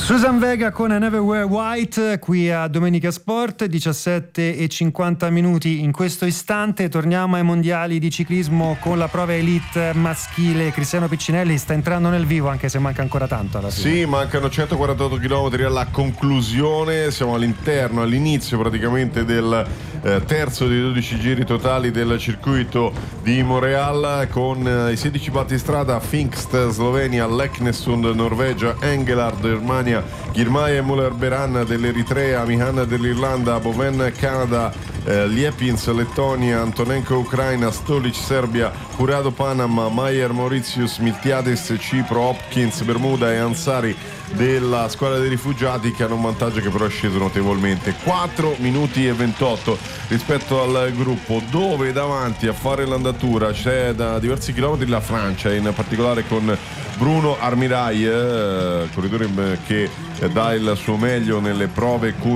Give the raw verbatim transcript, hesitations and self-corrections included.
Susan Vega con Never Wear White qui a Domenica Sport, diciassette e cinquanta minuti in questo istante. Torniamo ai mondiali di ciclismo con la prova elite maschile. Cristiano Piccinelli sta entrando nel vivo, anche se manca ancora tanto alla fine. Sì, mancano centoquarantotto chilometri alla conclusione, siamo all'interno, all'inizio praticamente del eh, terzo dei dodici giri totali del circuito di Montreal, con eh, i sedici battistrada: Pfingst Slovenia, Leknesund Norvegia, Engelhard Germania, Girmay e Muller-Beran dell'Eritrea, Mihan dell'Irlanda, Boven Canada, eh, Liepins Lettonia, Antonenko Ucraina, Stolic Serbia, Curado Panama, Mayer Mauritius, Miltiades Cipro, Hopkins Bermuda e Ansari della squadra dei rifugiati, che hanno un vantaggio che però è sceso notevolmente, quattro minuti e ventotto rispetto al gruppo, dove davanti a fare l'andatura c'è da diversi chilometri la Francia, in particolare con Bruno Armirail, eh, corridore che dà il suo meglio nelle prove